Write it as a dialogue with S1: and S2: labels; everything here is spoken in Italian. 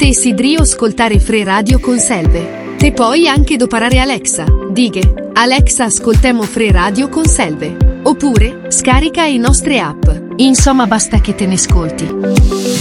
S1: Te sidrio ascoltare Free Radio con Selve. Te puoi anche doparare Alexa. Dighe, Alexa ascoltemo Free Radio con Selve. Oppure, scarica i nostre app. Insomma basta che te ne ascolti.